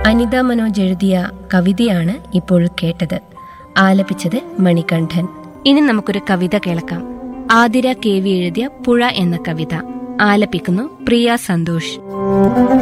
അനിത മനോജ് എഴുതിയ കവിതയാണ് ഇപ്പോൾ കേട്ടത്. ആലപിച്ചത് മണികണ്ഠൻ. ഇനി നമുക്കൊരു കവിത കേൾക്കാം. ആതിര KV എഴുതിയ പുഴ എന്ന കവിത. ആലപിക്കുന്നു പ്രിയ സന്തോഷ്.